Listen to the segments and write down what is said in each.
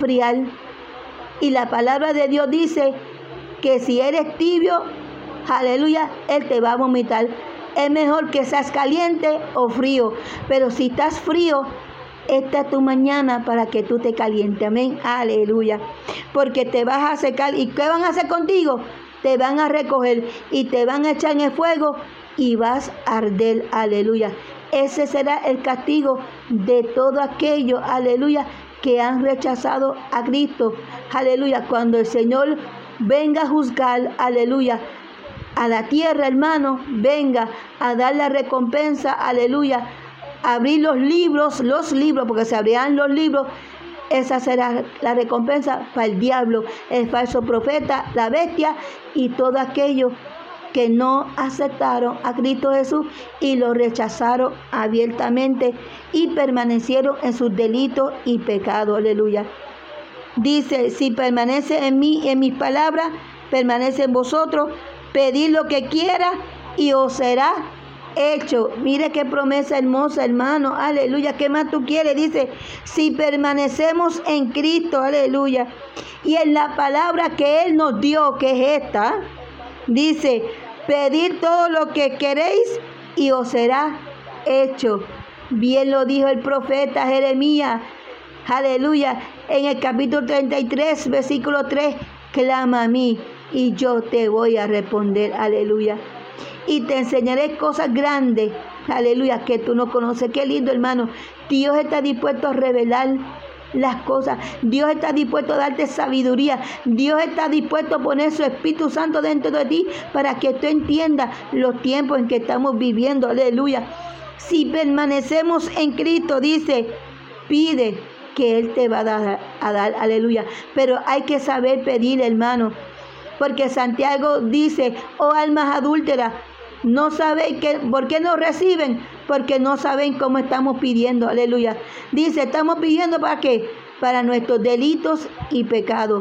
enfriar. Y la palabra de Dios dice que si eres tibio, aleluya, Él te va a vomitar. Es mejor que seas caliente o frío. Pero si estás frío, esta es tu mañana para que tú te calientes. Amén. Aleluya. Porque te vas a secar. ¿Y qué van a hacer contigo? Te van a recoger y te van a echar en el fuego y vas a arder. Aleluya. Ese será el castigo de todo aquello, aleluya, que han rechazado a Cristo. Aleluya. Cuando el Señor venga a juzgar, aleluya, a la tierra, hermano, venga a dar la recompensa, aleluya, abrir los libros, porque se abrirán los libros. Esa será la recompensa para el diablo, el falso profeta, la bestia y todo aquello que no aceptaron a Cristo Jesús y lo rechazaron abiertamente y permanecieron en sus delitos y pecados. Aleluya. Dice, si permanece en mí y en mis palabras, permanece en vosotros, pedid lo que quiera y os será hecho. Mire qué promesa hermosa, hermano. Aleluya. ¿Qué más tú quieres? Dice, si permanecemos en Cristo, aleluya, y en la palabra que Él nos dio, que es esta, dice, pedid todo lo que queréis y os será hecho. Bien lo dijo el profeta Jeremías, aleluya, en el capítulo 33, versículo 3, clama a mí y yo te voy a responder, aleluya. Y te enseñaré cosas grandes, aleluya, que tú no conoces. Qué lindo, hermano. Dios está dispuesto a revelar las cosas. Dios está dispuesto a darte sabiduría. Dios está dispuesto a poner su Espíritu Santo dentro de ti para que tú entiendas los tiempos en que estamos viviendo, aleluya. Si permanecemos en Cristo, dice, pide que Él te va a dar, aleluya. Pero hay que saber pedir, hermano. Porque Santiago dice, oh almas adúlteras, no sabéis por qué no reciben, porque no saben cómo estamos pidiendo, aleluya. Dice, estamos pidiendo ¿para qué? Para nuestros delitos y pecados.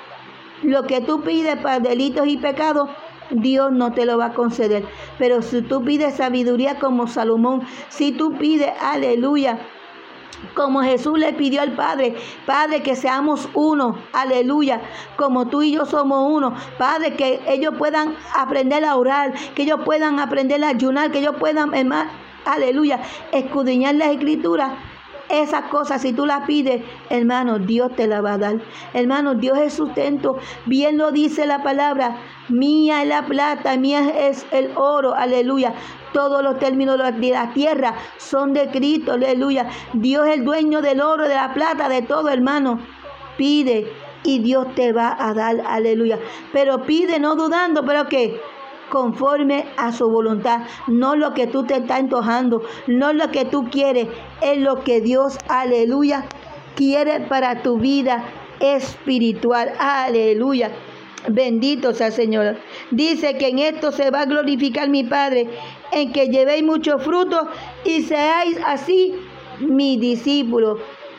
Lo que tú pides para delitos y pecados, Dios no te lo va a conceder. Pero si tú pides sabiduría como Salomón, si tú pides, aleluya, como Jesús le pidió al Padre, Padre, que seamos uno, aleluya, como tú y yo somos uno, Padre, que ellos puedan aprender a orar, que ellos puedan aprender a ayunar, que ellos puedan, hermano, aleluya, escudriñar las Escrituras. Esas cosas, si tú las pides, hermano, Dios te las va a dar. Hermano, Dios es sustento. Bien lo dice la palabra. Mía es la plata, mía es el oro, aleluya. Todos los términos de la tierra son de Cristo, aleluya. Dios es el dueño del oro, de la plata, de todo, hermano. Pide y Dios te va a dar, aleluya. Pero pide no dudando, pero ¿qué? Conforme a su voluntad, no lo que tú te estás antojando, no lo que tú quieres, es lo que Dios, aleluya, quiere para tu vida espiritual, aleluya. Bendito sea el Señor. Dice que en esto se va a glorificar mi Padre, en que llevéis mucho fruto y seáis así mis discípulos.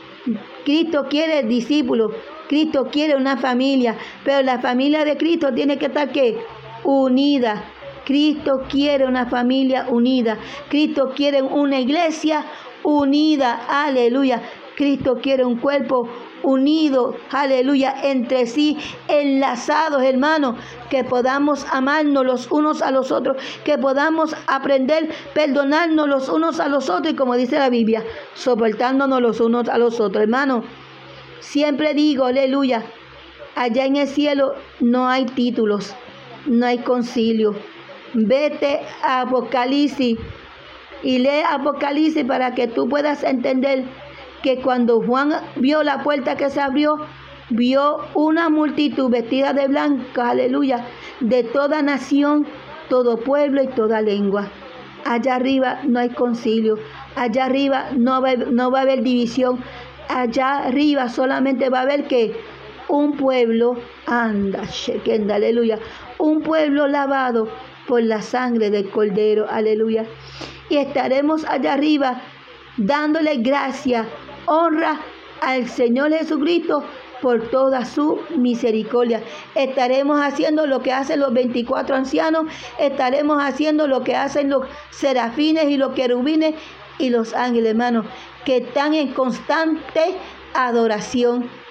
Cristo quiere discípulos, Cristo quiere una familia, pero la familia de Cristo tiene que estar ¿qué? Unida. Cristo quiere una familia unida. Cristo quiere una iglesia unida. Aleluya. Cristo quiere un cuerpo unido, aleluya, entre sí, enlazados, hermanos, que podamos amarnos los unos a los otros, que podamos aprender, perdonarnos los unos a los otros, y como dice la Biblia, soportándonos los unos a los otros, hermanos. Siempre digo, aleluya, allá en el cielo no hay títulos, no hay concilio. Vete a Apocalipsis y lee Apocalipsis para que tú puedas entender que cuando Juan vio la puerta que se abrió, vio una multitud vestida de blanco, aleluya, de toda nación, todo pueblo y toda lengua. Allá arriba no hay concilio, allá arriba no va a haber división, allá arriba solamente va a haber que un pueblo, aleluya, un pueblo lavado por la sangre del Cordero, aleluya. Y estaremos allá arriba dándole gracias, honra al Señor Jesucristo por toda su misericordia. Estaremos haciendo lo que hacen los 24 ancianos, estaremos haciendo lo que hacen los serafines y los querubines y los ángeles, hermanos, que están en constante adoración